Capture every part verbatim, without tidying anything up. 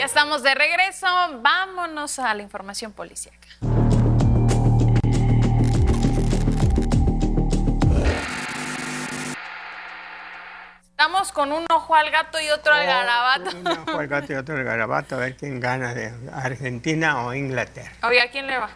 Ya estamos de regreso, vámonos a la información policíaca. Estamos con un ojo al gato y otro oh, al garabato. Un ojo al gato y otro al garabato, a ver quién gana, de Argentina o Inglaterra. Oye, ¿a quién le va?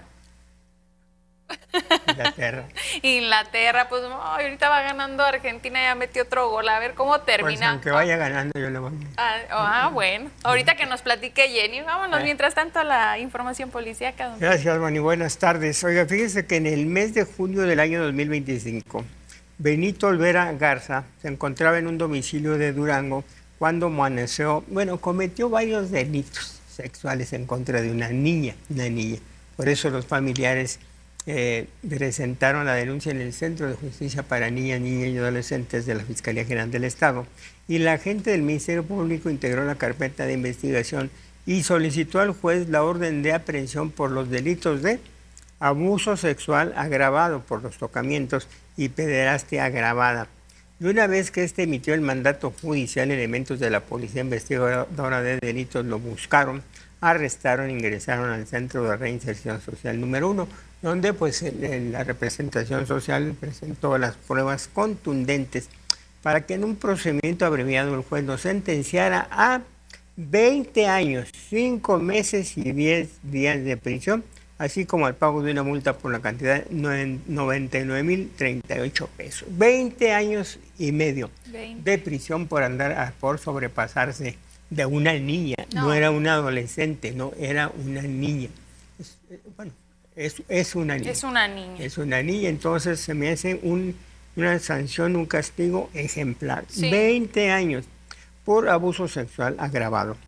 Inglaterra. Inglaterra, pues oh, ahorita va ganando Argentina, ya metió otro gol, a ver cómo termina. Pues aunque vaya ganando yo le voy a... Ah, ah, bueno, ahorita que nos platique Jenny, vámonos, ¿Eh? mientras tanto a la información policíaca. Don Gracias, Mani, buenas tardes. Oiga, fíjese que en el mes de junio del año dos mil veinticinco, Benito Olvera Garza se encontraba en un domicilio de Durango cuando amaneció, bueno, cometió varios delitos sexuales en contra de una niña, una niña. Por eso los familiares eh, presentaron la denuncia en el Centro de Justicia para Niñas, Niñas y Adolescentes de la Fiscalía General del Estado. Y la agente del Ministerio Público integró la carpeta de investigación y solicitó al juez la orden de aprehensión por los delitos de abuso sexual agravado por los tocamientos y pederastia agravada. Y una vez que este emitió el mandato judicial, elementos de la Policía Investigadora de Delitos lo buscaron, arrestaron e ingresaron al Centro de Reinserción Social número uno, donde pues el, el, la representación social presentó las pruebas contundentes para que en un procedimiento abreviado el juez lo sentenciara a veinte años, cinco meses y diez días de prisión, así como al pago de una multa por la cantidad de noventa y nueve mil treinta y ocho pesos. veinte años y medio veinte de prisión por andar, a, por sobrepasarse de una niña. No. no era una adolescente, no, era una niña. Es, bueno, es, es una niña. Es una niña. Es una niña, entonces se me hace un, una sanción, un castigo ejemplar. Sí. veinte años por abuso sexual agravado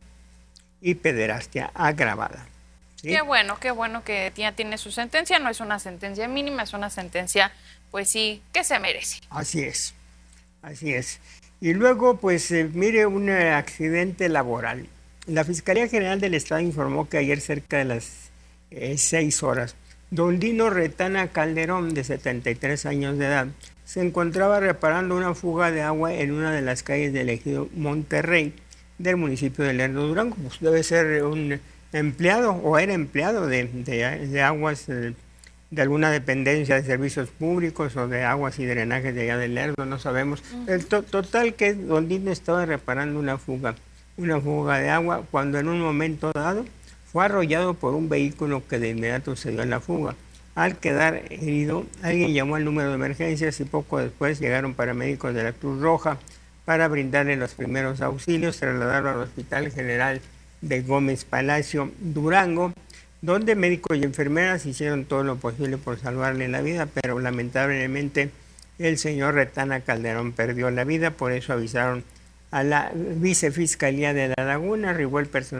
y pederastia agravada. ¿Sí? Qué bueno, qué bueno que ya tiene su sentencia, no es una sentencia mínima, es una sentencia, pues sí, que se merece. Así es, así es. Y luego, pues, eh, mire, un eh, accidente laboral. La Fiscalía General del Estado informó que ayer cerca de las eh, seis horas, don Lino Retana Calderón, de setenta y tres años de edad, se encontraba reparando una fuga de agua en una de las calles del ejido Monterrey del municipio de Lerdo, Durango. Pues debe ser un empleado o era empleado de, de, de aguas de, de alguna dependencia de servicios públicos o de aguas y drenajes de allá del Lerdo, no sabemos. Uh-huh. El to, total que don Lino estaba reparando una fuga, una fuga de agua, cuando en un momento dado fue arrollado por un vehículo que de inmediato se dio en la fuga. Al quedar herido, alguien llamó al número de emergencias y poco después llegaron paramédicos de la Cruz Roja para brindarle los primeros auxilios, trasladarlo al Hospital General de Gómez Palacio, Durango, donde médicos y enfermeras hicieron todo lo posible por salvarle la vida, pero lamentablemente el señor Retana Calderón perdió la vida. Por eso avisaron a la Vicefiscalía de La Laguna, arribó el personal